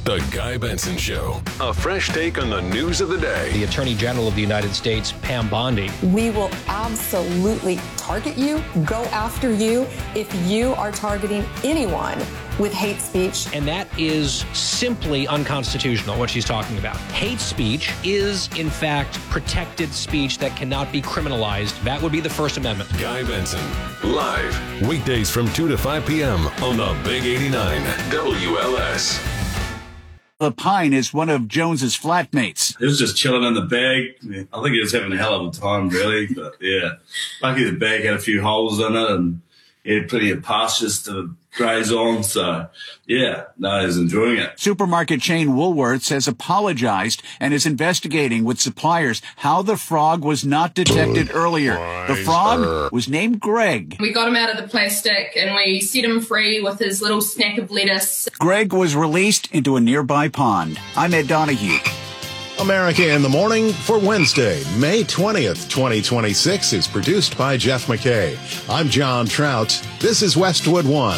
The Guy Benson Show. A fresh take on the news of the day. The Attorney General of the United States, Pam Bondi. We will absolutely target you, go after you, if you are targeting anyone with hate speech. And that is simply unconstitutional, what she's talking about. Hate speech is, in fact, protected speech that cannot be criminalized. That would be the First Amendment. Guy Benson, live, weekdays from 2 to 5 p.m. on the Big 89 WLS. The Pine is one of Jones's flatmates. He was just chilling in the bag. I think he was having a hell of a time, really. But yeah, lucky the bag had a few holes in it, and he had plenty of pastures to graze on. So yeah, no, he was enjoying it. Supermarket chain Woolworths has apologized and is investigating with suppliers how the frog was not detected earlier. The frog was named Greg. We got him out of the plastic and we set him free with his little snack of lettuce. Greg was released into a nearby pond. I'm Ed Donahue. America in the Morning for Wednesday, May 20th, 2026 is produced by Jeff McKay. I'm John Trout. This is Westwood One.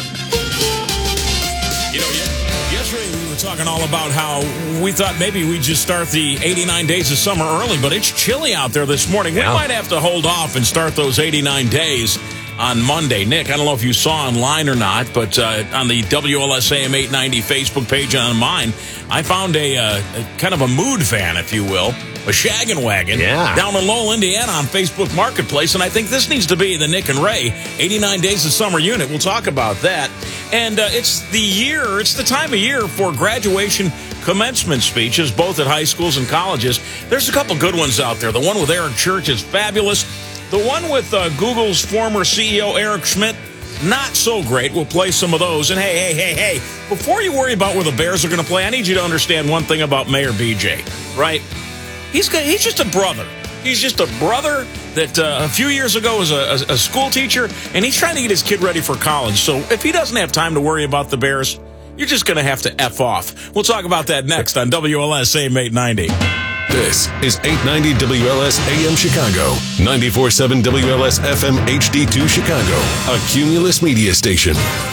You know, yesterday we were talking all about how we thought maybe we'd just start the 89 days of summer early, but it's chilly out there this morning. We might have to hold off and start those 89 days on Monday. Nick, I don't know if you saw online or not, but on the WLSAM 890 Facebook page and on mine, I found a kind of a mood fan, if you will, a shaggin' wagon down in Lowell, Indiana on Facebook Marketplace, and I think this needs to be the Nick and Ray 89 Days of Summer unit. We'll talk about that. And it's the time of year for graduation commencement speeches, both at high schools and colleges. There's a couple good ones out there. The one with Eric Church is fabulous. The one with Google's former CEO, Eric Schmidt, not so great. We'll play some of those. And hey, before you worry about where the Bears are going to play, I need you to understand one thing about Mayor BJ, right? He's just a brother. He's just a brother that a few years ago was a school teacher, and he's trying to get his kid ready for college. So if he doesn't have time to worry about the Bears, you're just going to have to F off. We'll talk about that next on WLS AM 890. This is 890 WLS AM Chicago, 94.7 WLS FM HD2 Chicago, a Cumulus media station.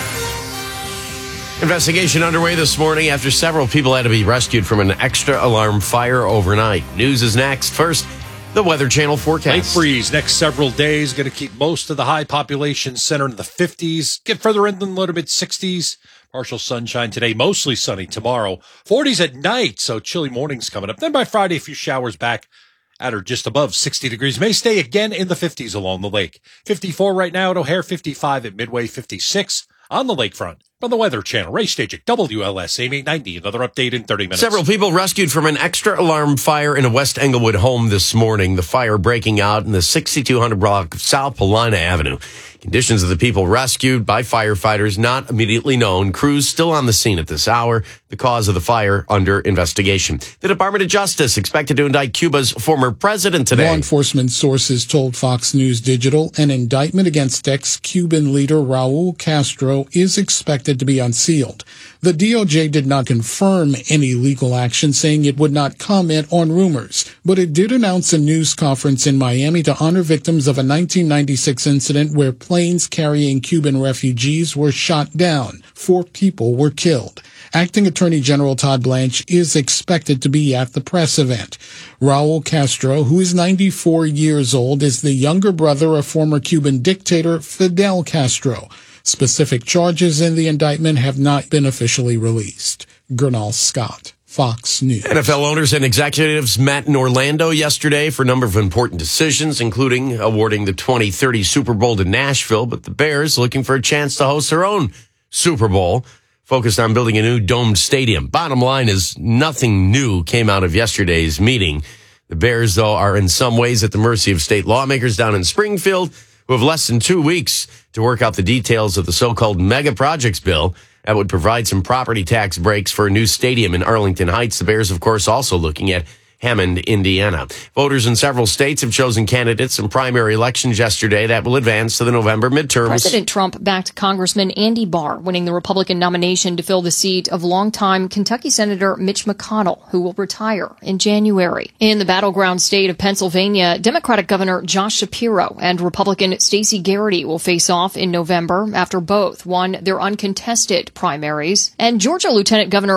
Investigation underway this morning after several people had to be rescued from an extra alarm fire overnight. News is next. First, the Weather Channel forecast. Late freeze next several days. Going to keep most of the high population center in the 50s. Get further in the low to mid 60s. Partial sunshine today, mostly sunny tomorrow. 40s at night, so chilly mornings coming up. Then by Friday, a few showers back at or just above 60 degrees. May stay again in the 50s along the lake. 54 right now at O'Hare, 55 at Midway, 56 on the lakefront. From the Weather Channel, Ray Stagik, WLS AM 890. Another update in 30 minutes. Several people rescued from an extra alarm fire in a West Englewood home this morning. The fire breaking out in the 6200 block of South Paulina Avenue. Conditions of the people rescued by firefighters not immediately known. Crews still on the scene at this hour. The cause of the fire under investigation. The Department of Justice expected to indict Cuba's former president today. Law enforcement sources told Fox News Digital an indictment against ex-Cuban leader Raul Castro is expected to be unsealed. The DOJ did not confirm any legal action, saying it would not comment on rumors, but it did announce a news conference in Miami to honor victims of a 1996 incident where planes carrying Cuban refugees were shot down. 4 people were killed. Acting Attorney General Todd Blanche is expected to be at the press event. Raul Castro, who is 94 years old, is the younger brother of former Cuban dictator Fidel Castro. Specific charges in the indictment have not been officially released. Gernal Scott, Fox News. NFL owners and executives met in Orlando yesterday for a number of important decisions, including awarding the 2030 Super Bowl to Nashville, but the Bears looking for a chance to host their own Super Bowl, focused on building a new domed stadium. Bottom line is nothing new came out of yesterday's meeting. The Bears, though, are in some ways at the mercy of state lawmakers down in Springfield, who have less than 2 weeks to work out the details of the so-called mega projects bill that would provide some property tax breaks for a new stadium in Arlington Heights. The Bears, of course, also looking at Hammond, Indiana. Voters in several states have chosen candidates in primary elections yesterday that will advance to the November midterms. President Trump backed Congressman Andy Barr, winning the Republican nomination to fill the seat of longtime Kentucky Senator Mitch McConnell, who will retire in January. In the battleground state of Pennsylvania, Democratic Governor Josh Shapiro and Republican Stacey Garrity will face off in November after both won their uncontested primaries. And Georgia Lieutenant Governor